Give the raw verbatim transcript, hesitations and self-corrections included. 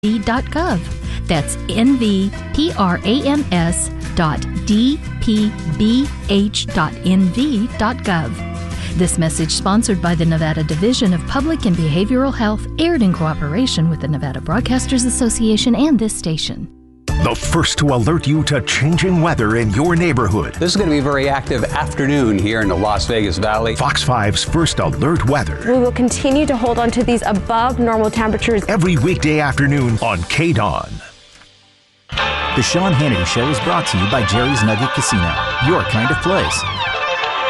dot gov. That's N V P R A M S dot D P B H dot N V dot gov. This message sponsored by the Nevada Division of Public and Behavioral Health, aired in cooperation with the Nevada Broadcasters Association and this station. The first to alert you to changing weather in your neighborhood. This is going to be a very active afternoon here in the Las Vegas Valley. Fox five's First Alert Weather. We will continue to hold on to these above normal temperatures every weekday afternoon on K D O N. The Sean Hannity Show is brought to you by Jerry's Nugget Casino, your kind of place.